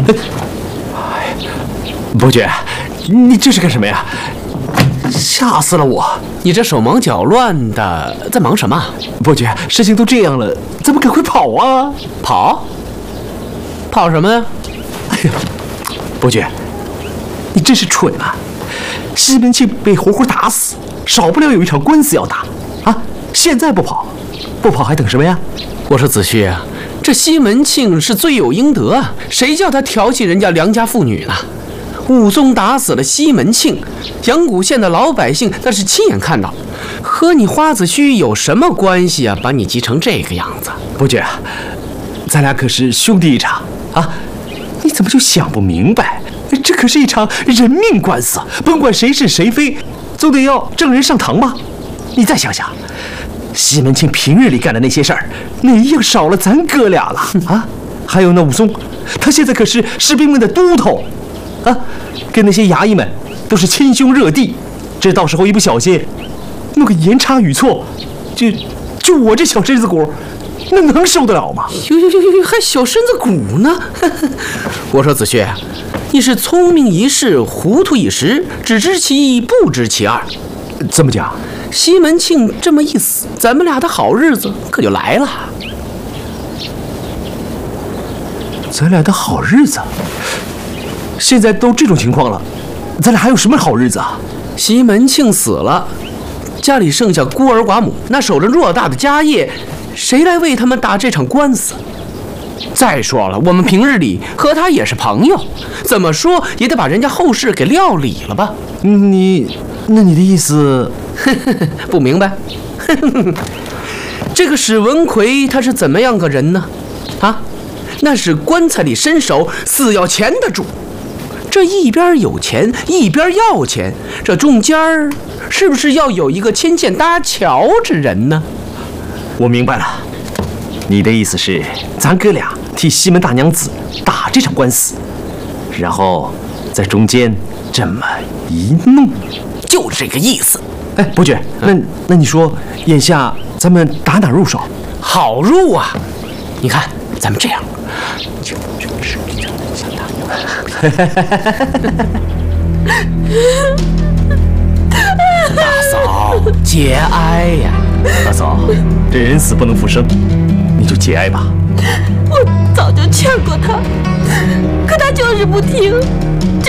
伯爵，你这是干什么呀？吓死了我！ 你这手忙脚乱的，在忙什么？ 伯爵，事情都这样了，咱们赶快跑啊！ 跑？跑什么呀？ 哎呀，伯爵，你真是蠢啊！西门庆被活活打死，少不了有一场官司要打啊！现在不跑，不跑还等什么呀？ 我说子虚啊，这西门庆是罪有应得啊，谁叫他调戏人家良家妇女呢？武松打死了西门庆，阳谷县的老百姓那是亲眼看到，和你花子虚有什么关系啊？把你急成这个样子。 伯爵，咱俩可是兄弟一场啊！你怎么就想不明白？这可是一场人命官司，甭管谁是谁非，总得要证人上堂吧？你再想想，西门庆平日里干的那些事儿，哪一样少了咱哥俩了啊？还有那武松，他现在可是士兵们的都头啊，跟那些衙役们都是亲兄热弟，这到时候一不小心弄个言差语错，就我这小身子骨，那能受得了吗？ 哟，还小身子骨呢！我说子虚，你是聪明一世，糊涂一时，只知其一，不知其二。 怎么讲？ 西门庆这么一死，咱们俩的好日子可就来了。 咱俩的好日子？现在都这种情况了，咱俩还有什么好日子啊？ 西门庆死了，家里剩下孤儿寡母，那守着偌大的家业，谁来为他们打这场官司？再说了，我们平日里和他也是朋友，怎么说也得把人家后事给料理了吧？ 那你的意思？ 不明白？这个史文奎他是怎么样个人呢？啊，那是棺材里伸手，死要钱的主。这一边有钱，一边要钱，这中间是不是要有一个牵线搭桥之人呢？ 我明白了，你的意思是，咱哥俩替西门大娘子打这场官司，然后在中间这么一弄， 就这个意思。 哎，伯爵，那你说，眼下咱们打哪入手？ 好入啊！你看，咱们这样，大嫂节哀呀！ 大嫂，这人死不能复生，你就节哀吧。 我早就劝过他，可他就是不听。